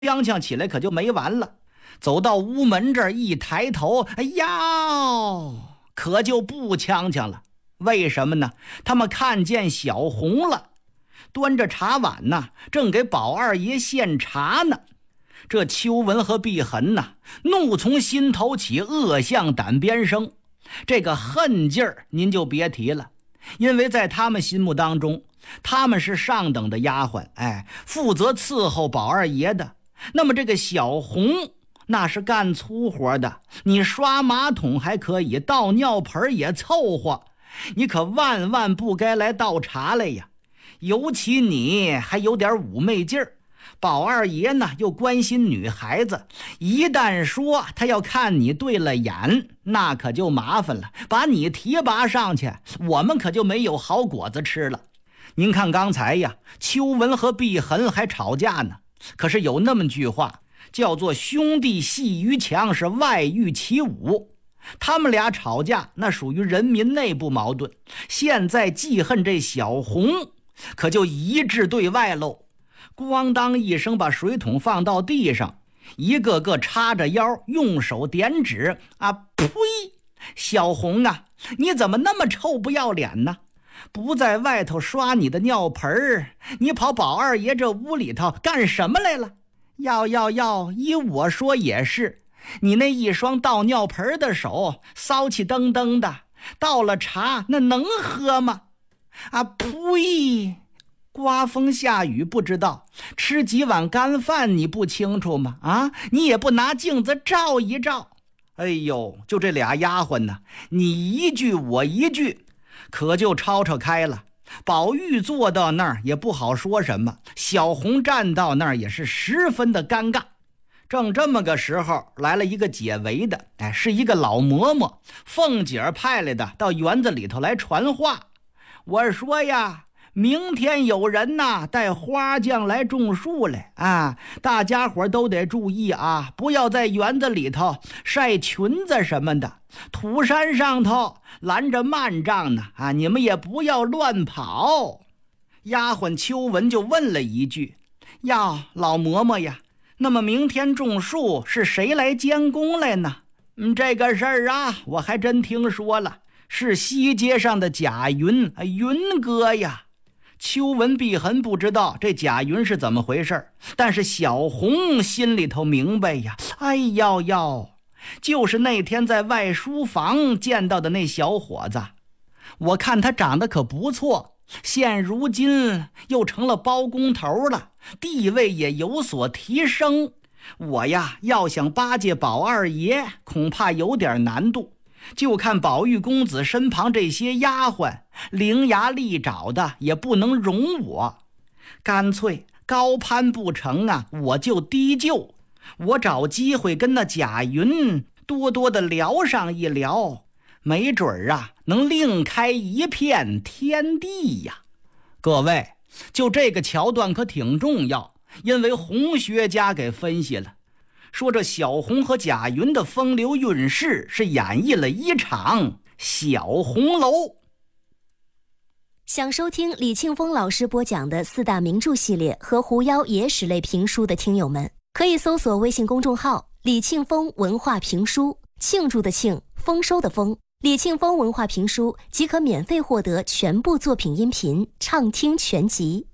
踉跄起来可就没完了。走到屋门这儿一抬头，哎呀，可就不呛呛了。为什么呢？他们看见小红了，端着茶碗呢，正给宝二爷献茶呢。这秋纹和碧痕呢，怒从心头起，恶向胆边生。这个恨劲儿您就别提了，因为在他们心目当中，他们是上等的丫鬟，负责伺候宝二爷的。那么这个小红那是干粗活的，你刷马桶还可以，倒尿盆也凑合，你可万万不该来倒茶来呀。尤其你还有点妩媚劲儿，宝二爷呢又关心女孩子，一旦说他要看你对了眼，那可就麻烦了，把你提拔上去，我们可就没有好果子吃了。您看刚才呀，秋纹和碧痕还吵架呢，可是有那么句话叫做兄弟戏于墙，是外御其侮。他们俩吵架那属于人民内部矛盾，现在记恨这小红可就一致对外喽。咣当一声把水桶放到地上，一个个叉着腰用手点指啊，呸！小红啊，你怎么那么臭不要脸呢？不在外头刷你的尿盆，你跑宝二爷这屋里头干什么来了？要，依我说也是，你那一双倒尿盆的手骚气登登的，倒了茶那能喝吗？啊，呸！刮风下雨不知道，吃几碗干饭你不清楚吗？啊，你也不拿镜子照一照。哎呦，就这俩丫鬟呢，你一句我一句，可就吵开了。宝玉坐到那儿也不好说什么，小红站到那儿也是十分的尴尬。正这么个时候，来了一个解围的，是一个老嬷嬷，凤姐派来的，到园子里头来传话。我说呀，明天有人呐带花匠来种树来啊，大家伙都得注意啊，不要在园子里头晒裙子什么的，土山上头拦着幔帐呢啊，你们也不要乱跑。丫鬟秋纹就问了一句：呀，老嬷嬷呀，那么明天种树是谁来监工来呢？这个事儿啊，我还真听说了，是西街上的贾云，云哥呀。秋纹碧痕不知道这贾云是怎么回事，但是小红心里头明白呀。哎呦，就是那天在外书房见到的那小伙子，我看他长得可不错，现如今又成了包工头了，地位也有所提升。我呀要想巴结宝二爷，恐怕有点难度。就看宝玉公子身旁这些丫鬟伶牙俐爪的，也不能容我，干脆高攀不成啊，我就低就，我找机会跟那贾云多多的聊上一聊，没准啊能另开一片天地呀。各位，就这个桥段可挺重要，因为红学家给分析了，说这小红和贾云的风流韵事是演绎了一场小红楼。 想收听李庆丰老师播讲的四大名著系列和狐妖野史类评书的听友们，可以搜索微信公众号李庆丰文化评书，庆祝的庆，丰收的丰，李庆丰文化评书即可免费获得全部作品音频畅听全集。